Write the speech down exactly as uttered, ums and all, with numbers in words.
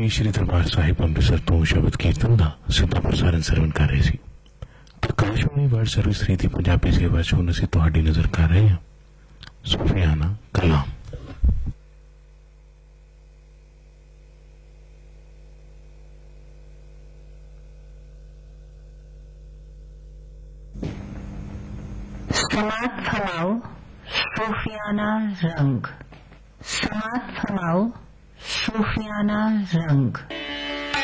ਤੁਸੀਂ ਸ਼੍ਰੀ ਦਰਬਾਰ ਸਾਹਿਬ ਅੰਮ੍ਰਿਤਸਰ ਤੋਂ ਸ਼ਬਦ ਕੀਰਤਨ ਦਾ ਸਿੱਧਾ ਪ੍ਰਸਾਰਣ ਸਰਵਣ ਕਰ ਰਹੇ ਸੀ। ਪ੍ਰਕਾਸ਼ਵਾਣੀ ਵਰਲਡ ਸਰਵਿਸ ਦੀ ਪੰਜਾਬੀ ਸੇਵਾ 'ਚ ਹੁਣ ਅਸੀਂ ਤੁਹਾਡੀ ਨਜ਼ਰ ਕਰ ਰਹੇ ਹਾਂ ਸੂਫੀਆਨਾ ਕਲਾਮ। समात फरमाओ सूफियाना रंग, समात फरमाओ सूफियाना रंग।